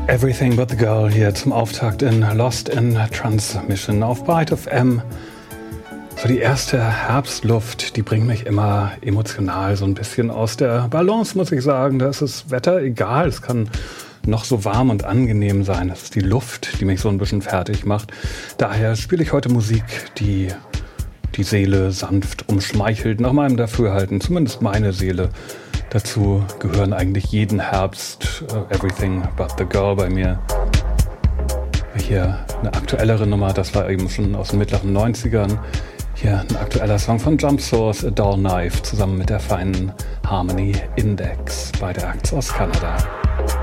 Everything But The Girl hier zum Auftakt in Lost in Transmission auf Byte FM. So die erste Herbstluft, die bringt mich immer emotional so ein bisschen aus der Balance, muss ich sagen. Da ist das Wetter egal, es kann noch so warm und angenehm sein. Das ist die Luft, die mich so ein bisschen fertig macht. Daher spiele ich heute Musik, die die Seele sanft umschmeichelt, nach meinem Dafürhalten, zumindest meine Seele. Dazu gehören eigentlich jeden Herbst Everything But The Girl bei mir. Hier eine aktuellere Nummer, das war eben schon aus den mittleren 90ern. Hier ein aktueller Song von Jump Source, A Dull Knife, zusammen mit der feinen Harmony Index bei der Acts aus Kanada.